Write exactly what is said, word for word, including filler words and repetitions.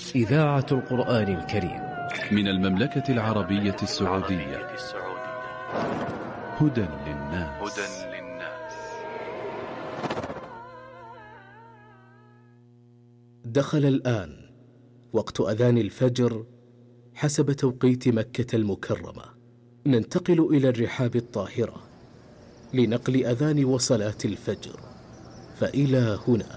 إذاعة القرآن الكريم من المملكة العربية السعودية. هدى للناس. دخل الآن وقت أذان الفجر حسب توقيت مكة المكرمة. ننتقل إلى الرحاب الطاهرة لنقل أذان وصلاة الفجر، فإلى هنا